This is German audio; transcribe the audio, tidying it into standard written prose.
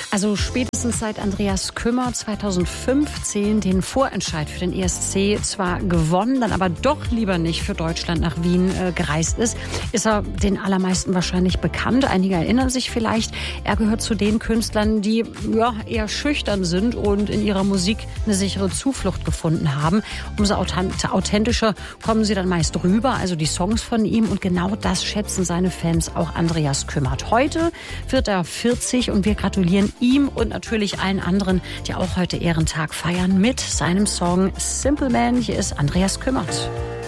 Also spätestens seit Andreas Kümmer 2015 den Vorentscheid für den ESC zwar gewonnen, dann aber doch lieber nicht für Deutschland nach Wien gereist ist er den allermeisten wahrscheinlich bekannt. Einige erinnern sich vielleicht, er gehört zu den Künstlern, die eher schüchtern sind und in ihrer Musik eine sichere Zuflucht gefunden haben. Umso authentischer kommen sie dann meist rüber, also die Songs von ihm. Und genau das schätzen seine Fans auch Andreas Kümmer. Heute wird er 40 und wir gratulieren ihm und natürlich allen anderen, die auch heute Ehrentag feiern, mit seinem Song Simple Man. Hier ist Andreas Kümmert.